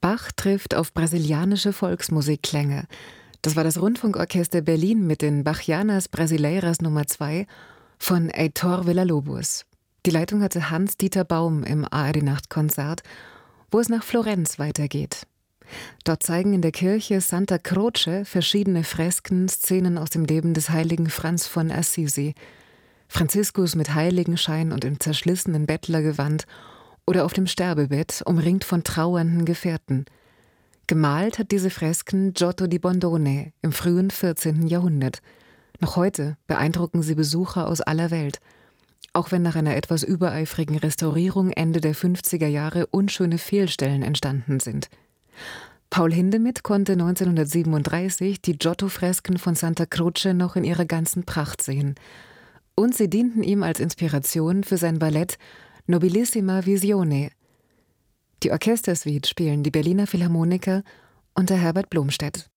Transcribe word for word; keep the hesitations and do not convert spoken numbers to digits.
Bach trifft auf brasilianische Volksmusikklänge. Das war das Rundfunkorchester Berlin mit den Bachianas Brasileiras Nummer zwei von Heitor Villa-Lobos. Die Leitung hatte Hans-Dieter Baum im A R D-Nachtkonzert, wo es nach Florenz weitergeht. Dort zeigen in der Kirche Santa Croce verschiedene Fresken Szenen aus dem Leben des heiligen Franz von Assisi. Franziskus mit Heiligenschein und im zerschlissenen Bettlergewand oder auf dem Sterbebett, umringt von trauernden Gefährten. Gemalt hat diese Fresken Giotto di Bondone im frühen vierzehnten Jahrhundert. Noch heute beeindrucken sie Besucher aus aller Welt. Auch wenn nach einer etwas übereifrigen Restaurierung Ende der fünfziger Jahre unschöne Fehlstellen entstanden sind. Paul Hindemith konnte neunzehnhundertsiebenunddreißig die Giotto-Fresken von Santa Croce noch in ihrer ganzen Pracht sehen. Und sie dienten ihm als Inspiration für sein Ballett Nobilissima Visione. Die Orchestersuite spielen die Berliner Philharmoniker unter Herbert Blomstedt.